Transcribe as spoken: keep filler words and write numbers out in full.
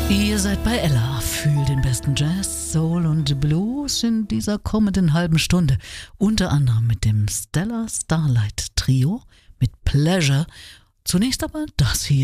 Ihr seid bei Ella, fühlt den besten Jazz, Soul und Blues in dieser kommenden halben Stunde. Unter anderem mit dem Stellar Starlight Trio, mit Pleasure. Zunächst aber das hier.